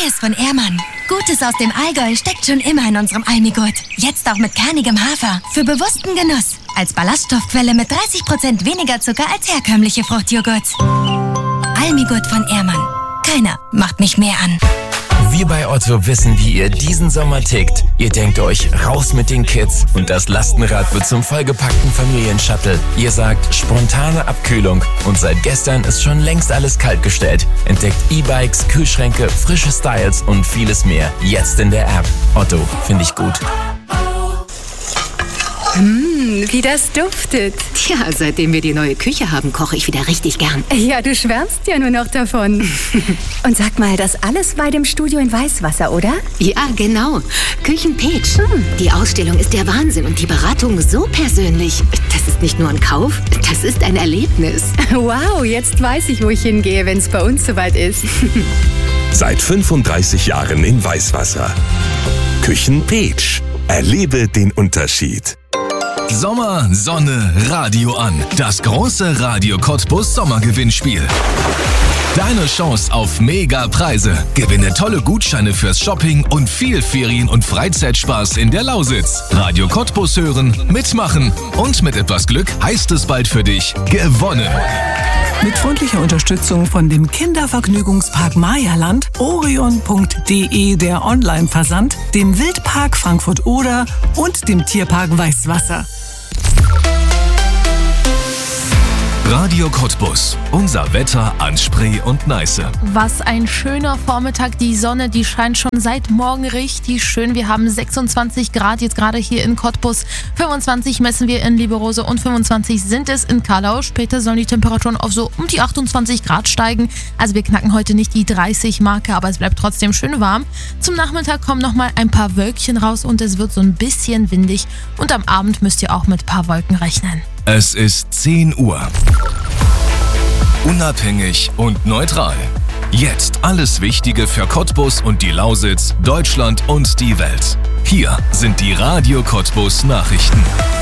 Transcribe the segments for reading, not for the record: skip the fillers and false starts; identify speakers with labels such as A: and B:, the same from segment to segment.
A: Neues von Ehrmann. Gutes aus dem Allgäu steckt schon immer in unserem Almigurt. Jetzt auch mit kernigem Hafer. Für bewussten Genuss. Als Ballaststoffquelle mit 30% weniger Zucker als herkömmliche Fruchtjoghurts. Almigurt von Ehrmann. Keiner macht mich mehr an.
B: Wir bei Otto wissen, wie ihr diesen Sommer tickt. Ihr denkt euch, raus mit den Kids und das Lastenrad wird zum vollgepackten Familienshuttle. Ihr sagt, spontane Abkühlung und seit gestern ist schon längst alles kaltgestellt. Entdeckt E-Bikes, Kühlschränke, frische Styles und vieles mehr. Jetzt in der App. Otto, finde ich gut.
C: Wie das duftet.
D: Tja, seitdem wir die neue Küche haben, koche ich wieder richtig gern.
C: Ja, du schwärmst ja nur noch davon. Und sag mal, das alles bei dem Studio in Weißwasser, oder?
D: Ja, genau. Küchenpeach. Die Ausstellung ist der Wahnsinn und die Beratung so persönlich. Das ist nicht nur ein Kauf, das ist ein Erlebnis.
C: Wow, jetzt weiß ich, wo ich hingehe, wenn es bei uns soweit ist.
E: Seit 35 Jahren in Weißwasser. Küchenpeach. Erlebe den Unterschied.
F: Sommer, Sonne, Radio an. Das große Radio Cottbus Sommergewinnspiel. Deine Chance auf Mega-Preise. Gewinne tolle Gutscheine fürs Shopping und viel Ferien- und Freizeitspaß in der Lausitz. Radio Cottbus hören, mitmachen und mit etwas Glück heißt es bald für dich gewonnen.
G: Mit freundlicher Unterstützung von dem Kindervergnügungspark Mayaland, orion.de der Online-Versand, dem Wildpark Frankfurt-Oder und dem Tierpark Weißwasser.
F: Radio Cottbus. Unser Wetter an Spree und Neiße.
H: Was ein schöner Vormittag. Die Sonne, die scheint schon seit morgen richtig schön. Wir haben 26 Grad jetzt gerade hier in Cottbus. 25 messen wir in Lieberose und 25 sind es in Carlau. Später sollen die Temperaturen auf so um die 28 Grad steigen. Also wir knacken heute nicht die 30-Marke, aber es bleibt trotzdem schön warm. Zum Nachmittag kommen nochmal ein paar Wölkchen raus und es wird so ein bisschen windig. Und am Abend müsst ihr auch mit ein paar Wolken rechnen.
F: Es ist 10 Uhr. Unabhängig und neutral. Jetzt alles Wichtige für Cottbus und die Lausitz, Deutschland und die Welt. Hier sind die Radio Cottbus Nachrichten.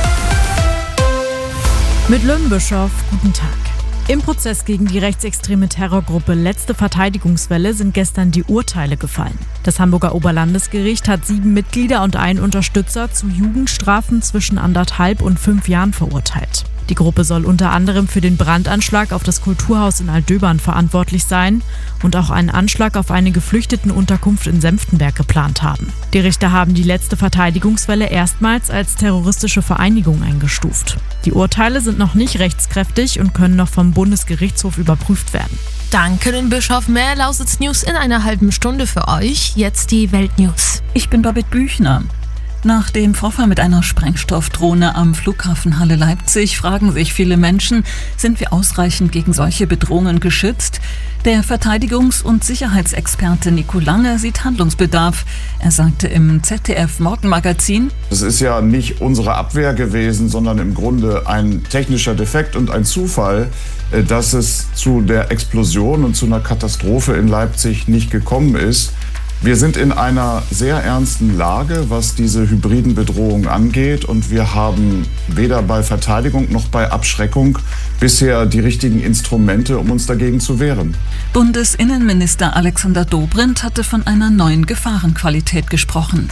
I: Mit Lümmbischof, guten Tag. Im Prozess gegen die rechtsextreme Terrorgruppe Letzte Verteidigungswelle sind gestern die Urteile gefallen. Das Hamburger Oberlandesgericht hat 7 Mitglieder und einen Unterstützer zu Jugendstrafen zwischen 1,5 und 5 Jahren verurteilt. Die Gruppe soll unter anderem für den Brandanschlag auf das Kulturhaus in Altdöbern verantwortlich sein und auch einen Anschlag auf eine Geflüchtetenunterkunft in Senftenberg geplant haben. Die Richter haben die Letzte Verteidigungswelle erstmals als terroristische Vereinigung eingestuft. Die Urteile sind noch nicht rechtskräftig und können noch vom Bundesgerichtshof überprüft werden.
H: Danke, den Bischof. Mehr Lausitz News in einer halben Stunde für euch. Jetzt die Weltnews.
J: Ich bin Babette Büchner. Nach dem Vorfall mit einer Sprengstoffdrohne am Flughafen Halle Leipzig fragen sich viele Menschen, sind wir ausreichend gegen solche Bedrohungen geschützt? Der Verteidigungs- und Sicherheitsexperte Nico Lange sieht Handlungsbedarf. Er sagte im ZDF-Morgenmagazin:
K: Es ist ja nicht unsere Abwehr gewesen, sondern im Grunde ein technischer Defekt und ein Zufall, dass es zu der Explosion und zu einer Katastrophe in Leipzig nicht gekommen ist. Wir sind in einer sehr ernsten Lage, was diese hybriden Bedrohungen angeht, und wir haben weder bei Verteidigung noch bei Abschreckung bisher die richtigen Instrumente, um uns dagegen zu wehren.
J: Bundesinnenminister Alexander Dobrindt hatte von einer neuen Gefahrenqualität gesprochen.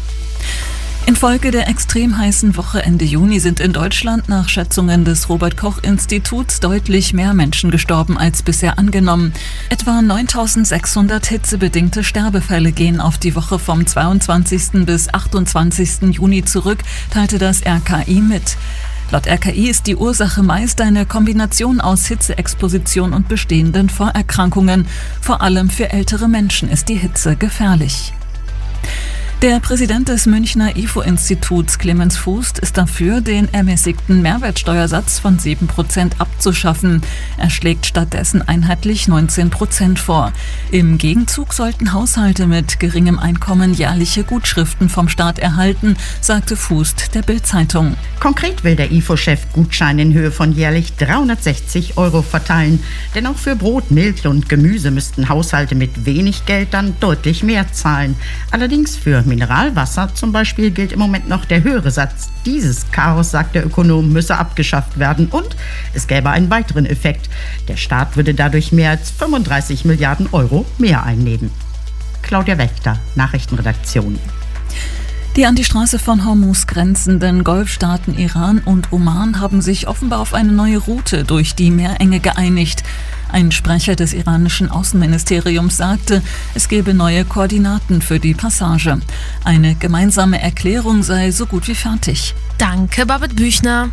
J: Infolge der extrem heißen Woche Ende Juni sind in Deutschland nach Schätzungen des Robert-Koch-Instituts deutlich mehr Menschen gestorben als bisher angenommen. Etwa 9.600 hitzebedingte Sterbefälle gehen auf die Woche vom 22. bis 28. Juni zurück, teilte das RKI mit. Laut RKI ist die Ursache meist eine Kombination aus Hitzeexposition und bestehenden Vorerkrankungen. Vor allem für ältere Menschen ist die Hitze gefährlich. Der Präsident des Münchner IFO-Instituts, Clemens Fußt, ist dafür, den ermäßigten Mehrwertsteuersatz von 7% abzuschaffen. Er schlägt stattdessen einheitlich 19% vor. Im Gegenzug sollten Haushalte mit geringem Einkommen jährliche Gutschriften vom Staat erhalten, sagte Fußt der Bild-Zeitung.
L: Konkret will der IFO-Chef Gutscheine in Höhe von jährlich 360 € verteilen. Denn auch für Brot, Milch und Gemüse müssten Haushalte mit wenig Geld dann deutlich mehr zahlen. Allerdings für Mineralwasser zum Beispiel gilt im Moment noch der höhere Satz. Dieses Chaos, sagt der Ökonom, müsse abgeschafft werden, und es gäbe einen weiteren Effekt. Der Staat würde dadurch mehr als 35 Milliarden € mehr einnehmen. Claudia Wächter, Nachrichtenredaktion.
J: Die an die Straße von Hormuz grenzenden Golfstaaten Iran und Oman haben sich offenbar auf eine neue Route durch die Meerenge geeinigt. Ein Sprecher des iranischen Außenministeriums sagte, es gebe neue Koordinaten für die Passage. Eine gemeinsame Erklärung sei so gut wie fertig.
H: Danke, Babette Büchner.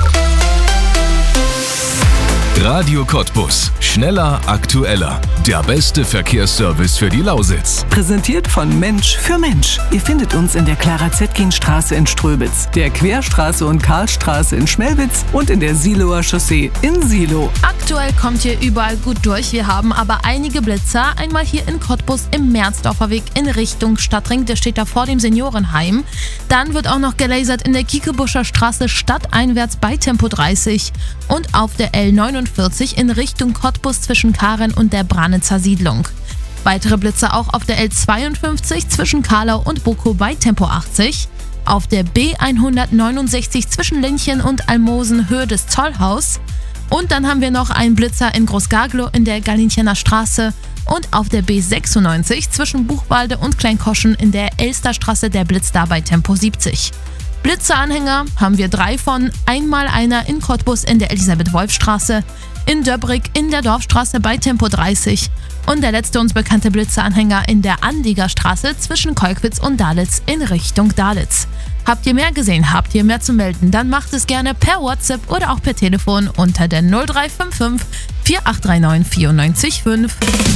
F: Radio Cottbus. Schneller, aktueller. Der beste Verkehrsservice für die Lausitz.
G: Präsentiert von Mensch für Mensch. Ihr findet uns in der Clara-Zetkin-Straße in Ströbitz, der Querstraße und Karlstraße in Schmelwitz und in der Siloer Chaussee in Silo.
H: Aktuell kommt hier überall gut durch. Wir haben aber einige Blitzer. Einmal hier in Cottbus im Merzdorfer Weg in Richtung Stadtring. Der steht da vor dem Seniorenheim. Dann wird auch noch gelasert in der Kiekebuscher Straße stadteinwärts bei Tempo 30 und auf der L49 in Richtung Cottbus zwischen Karen und der Branitzer Siedlung. Weitere Blitzer auch auf der L52 zwischen Karlau und Bukow bei Tempo 80, auf der B169 zwischen Linchen und Almosen Höhe des Zollhaus und dann haben wir noch einen Blitzer in Großgaglow in der Galinchener Straße und auf der B96 zwischen Buchwalde und Kleinkoschen in der Elsterstraße der Blitz da bei Tempo 70. Blitzeranhänger haben wir 3 von, einmal einer in Cottbus in der Elisabeth-Wolf-Straße, in Döbrig in der Dorfstraße bei Tempo 30 und der letzte uns bekannte Blitzeranhänger in der Anlieger Straße zwischen Kolkwitz und Dalitz in Richtung Dalitz. Habt ihr mehr gesehen, habt ihr mehr zu melden, dann macht es gerne per WhatsApp oder auch per Telefon unter der 0355 4839 945.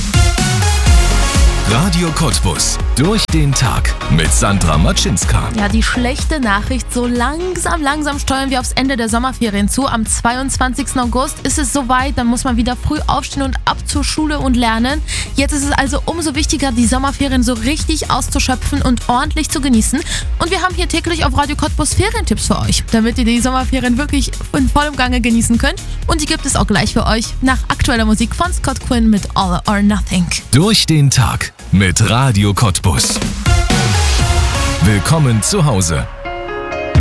F: Radio Cottbus. Durch den Tag mit Sandra Matschinska.
H: Ja, die schlechte Nachricht, so langsam steuern wir aufs Ende der Sommerferien zu. Am 22. August ist es soweit, dann muss man wieder früh aufstehen und ab zur Schule und lernen. Jetzt ist es also umso wichtiger, die Sommerferien so richtig auszuschöpfen und ordentlich zu genießen. Und wir haben hier täglich auf Radio Cottbus Ferientipps für euch, damit ihr die Sommerferien wirklich in vollem Gange genießen könnt. Und die gibt es auch gleich für euch nach aktueller Musik von Scott Quinn mit All or Nothing.
F: Durch den Tag mit Radio Cottbus. Willkommen zu Hause.